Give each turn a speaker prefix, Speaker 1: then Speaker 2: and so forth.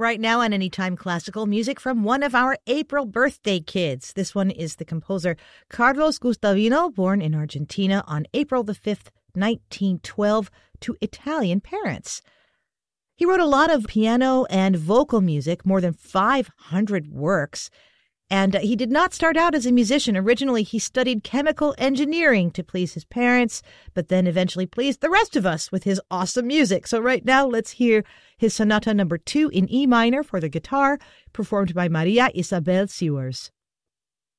Speaker 1: Right now on Anytime Classical, music from one of our April birthday kids. This one is the composer Carlos Gustavino, born in Argentina on April the 5th, 1912, to Italian parents. He wrote a lot of piano and vocal music, more than 500 works. And he did not start out as a musician. Originally, he studied chemical engineering to please his parents, but then eventually pleased the rest of us with his awesome music. So right now, let's hear his Sonata No. 2 in E minor for the guitar, performed by Maria Isabel Sewers.